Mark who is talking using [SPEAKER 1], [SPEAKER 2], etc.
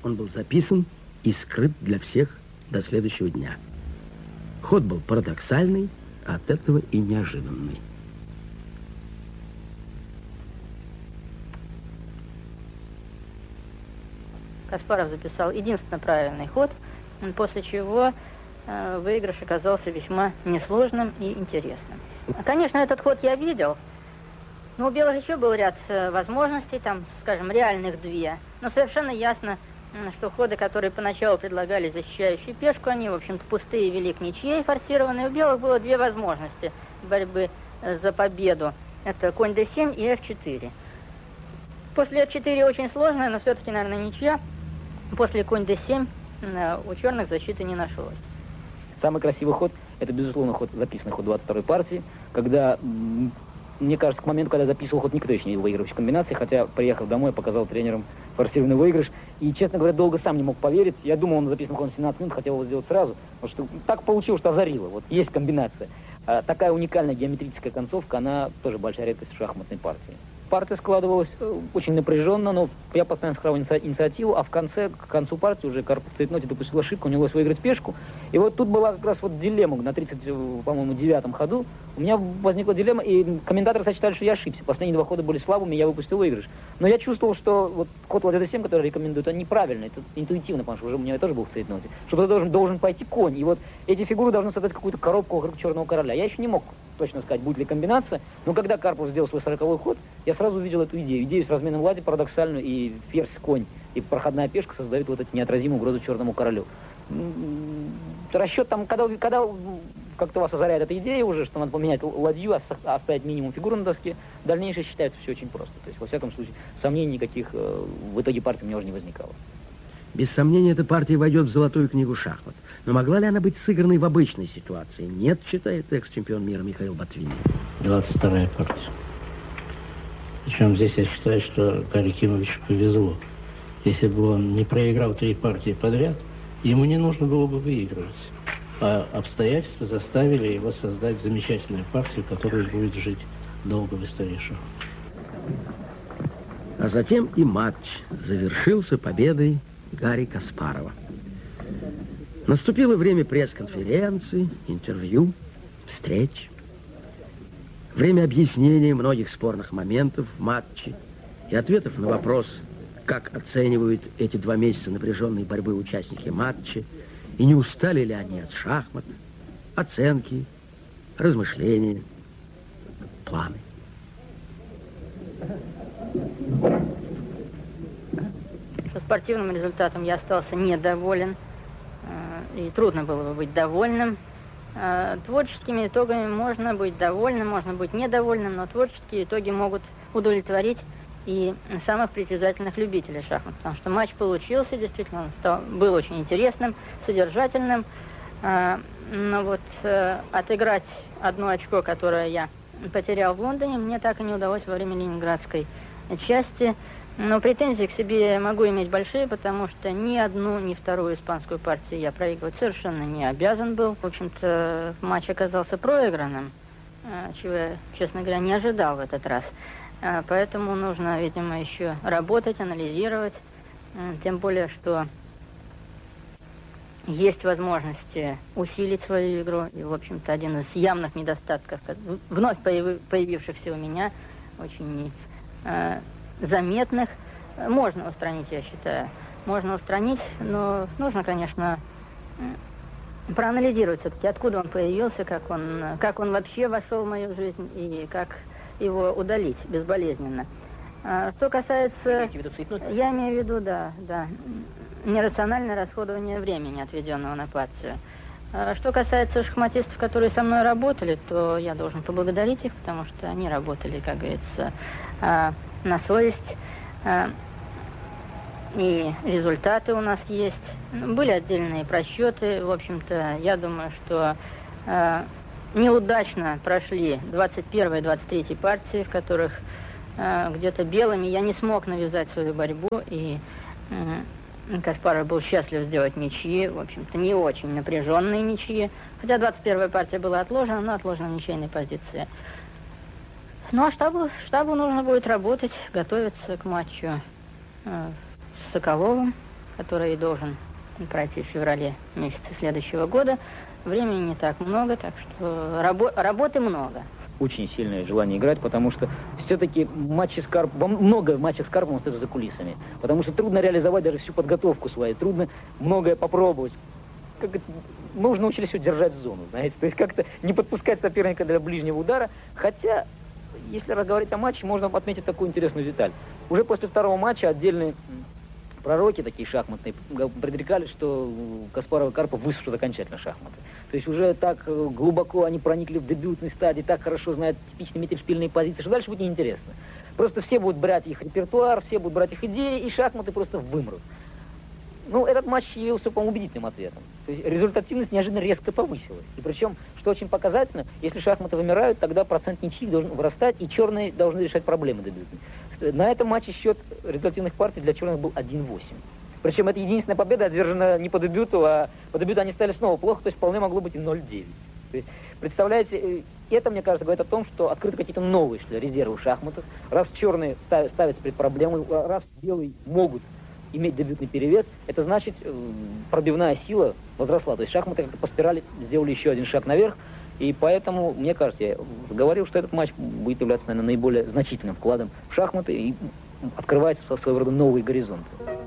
[SPEAKER 1] он был записан и скрыт для всех до следующего дня. Ход был парадоксальный, а от этого и неожиданный.
[SPEAKER 2] Каспаров записал единственно правильный ход, после чего выигрыш оказался весьма несложным и интересным. Конечно, этот ход я видел, но у белых еще был ряд возможностей, там, скажем, реальных две. Но совершенно ясно, что ходы, которые поначалу предлагали защищающую пешку, они, в общем-то, пустые вели к ничьей форсированные. У белых было две возможности борьбы за победу. Это конь d7 и f4. После f4 очень сложная, но все-таки, наверное, ничья. После конь d7 у черных защиты не нашлось.
[SPEAKER 3] Самый красивый ход – это, безусловно, ход, записанный ход 22-й партии, когда, мне кажется, к моменту, когда записывал ход, никто еще не видел выигрывающей комбинации, хотя, приехав домой, показал тренерам форсированный выигрыш. И, честно говоря, долго сам не мог поверить. Я думал, он записан ходом 17 минут, хотел его сделать сразу, потому что так получилось, что озарило. Вот есть комбинация. Такая уникальная геометрическая концовка, она тоже большая редкость в шахматной партии. Партия складывалась очень напряженно, но я постоянно сохранял инициативу, а к концу партии уже Карпов в цейтноте допустил ошибку, у него удалось выиграть пешку. И вот тут была как раз вот дилемма на 39-м ходу. У меня возникла дилемма, и комментаторы сочетали, что я ошибся. Последние два хода были слабыми, я выпустил выигрыш. Но я чувствовал, что вот ход ладья d7, который рекомендуют, он неправильный, это интуитивно, потому что уже у меня тоже был в цейтноте. Что туда должен пойти конь, и вот эти фигуры должны создать какую-то коробку вокруг черного короля. Я еще не мог точно сказать, будет ли комбинация, но когда Карпов сделал свой 40-й ход, я сразу увидел эту идею с разменом ладьи парадоксальную, и ферзь, конь, и проходная пешка создают вот эту неотразимую угрозу черному королю. Расчет там, когда как-то вас озаряет эта идея уже, что надо поменять ладью, оставить минимум фигуру на доске, дальнейшее считается все очень просто. То есть, во всяком случае, сомнений никаких в итоге партии у меня уже не возникало.
[SPEAKER 1] Без сомнения, эта партия войдет в золотую книгу шахмат. Но могла ли она быть сыгранной в обычной ситуации? Нет, считает экс-чемпион мира Михаил Ботвинник.
[SPEAKER 4] 22-я партия. Причем здесь я считаю, что Гарри Кимовичу повезло. Если бы он не проиграл 3 партии подряд, ему не нужно было бы выигрывать. А обстоятельства заставили его создать замечательную партию, которая будет жить долго в истории шахмат.
[SPEAKER 1] А затем и матч завершился победой Гарри Каспарова. Наступило время пресс-конференций, интервью, встреч. Время объяснения многих спорных моментов в матче и ответов на вопрос, как оценивают эти 2 месяца напряженной борьбы участники матча, и не устали ли они от шахмат, оценки, размышления, планы.
[SPEAKER 2] Со спортивным результатом я остался недоволен, и трудно было бы быть довольным. Творческими итогами можно быть довольным, можно быть недовольным, но творческие итоги могут удовлетворить и самых притязательных любителей шахмат, потому что матч получился, действительно, он был очень интересным, содержательным, но вот отыграть 1 очко, которое я потерял в Лондоне, мне так и не удалось во время ленинградской части. Но претензии к себе могу иметь большие, потому что ни одну, ни вторую испанскую партию я проигрывать совершенно не обязан был. В общем-то, матч оказался проигранным, чего я, честно говоря, не ожидал в этот раз. Поэтому нужно, видимо, еще работать, анализировать, тем более, что есть возможность усилить свою игру. И, в общем-то, один из явных недостатков, вновь появившихся у меня, очень заметных, можно устранить, я считаю. Можно устранить, но нужно, конечно, проанализировать все-таки, откуда он появился, как он вообще вошел в мою жизнь и как его удалить безболезненно. Что касается... Я имею в виду, да, нерациональное расходование времени, отведенного на партию. Что касается шахматистов, которые со мной работали, то я должен поблагодарить их, потому что они работали, как говорится, на совесть. И результаты у нас есть. Были отдельные просчеты. В общем-то, я думаю, что неудачно прошли 21 и 23 партии, в которых где-то белыми я не смог навязать свою борьбу, и Каспаров был счастлив сделать ничьи, в общем-то, не очень напряженные ничьи, хотя 21-я партия была отложена, но отложена в ничейной позиции. Ну, а штабу нужно будет работать, готовиться к матчу с Соколовым, который должен пройти в феврале месяце следующего года. Времени не так много, так что работы много.
[SPEAKER 3] Очень сильное желание играть, потому что все-таки матчи с Карповым, много матчей с Карповым остается за кулисами. Потому что трудно реализовать даже всю подготовку свою, трудно многое попробовать. Мы уже научились удержать зону, знаете, то есть как-то не подпускать соперника для ближнего удара. Хотя, если разговаривать о матче, можно отметить такую интересную деталь. Уже после второго матча отдельные пророки, такие шахматные, предрекали, что Каспаров и Карпов высушат окончательно шахматы. То есть уже так глубоко они проникли в дебютной стадии, так хорошо знают типичные миттельшпильные позиции, что дальше будет неинтересно. Просто все будут брать их репертуар, все будут брать их идеи, и шахматы просто вымрут. Ну, этот матч явился, по-моему, убедительным ответом. То есть результативность неожиданно резко повысилась. И причем, что очень показательно, если шахматы вымирают, тогда процент ничьих должен вырастать, и черные должны решать проблемы дебютные. На этом матче счет результативных партий для черных был 1-8. Причем это единственная победа отвержена не по дебюту, а по дебюту они стали снова плохо, то есть вполне могло быть и 0-9. То есть, представляете, это, мне кажется, говорит о том, что открыты какие-то новые, что ли, резервы в шахматах. Раз черные ставятся перед проблемой, раз белые могут иметь дебютный перевес, это значит, пробивная сила возросла. То есть шахматы как-то по спирали сделали еще один шаг наверх. И поэтому, мне кажется, я говорил, что этот матч будет являться, наверное, наиболее значительным вкладом в шахматы и открывается своего рода новые горизонты.